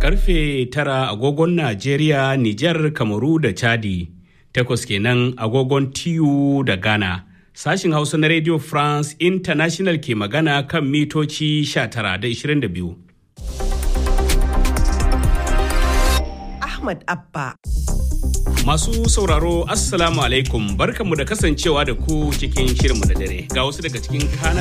Karfe 9 agogon Najeriya, Nijar, Kamaru da Chadi. 8 kenan agogon TU da Ghana. Sashin Hausa na Radio France International ke magana kan mitoci 19 da 22. Ahmad Abba. Masu sauraro, Assalamu alaikum, barkanmu da kasancewa da ku cikin shirinmu da dare. Ga wasu daga cikin